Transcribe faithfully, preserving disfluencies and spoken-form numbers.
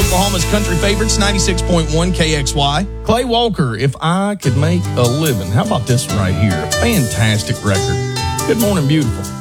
Oklahoma's country favorites, ninety-six point one K X Y. Clay Walker, If I Could Make a Living. How about this one right here? A fantastic record. Good morning, beautiful.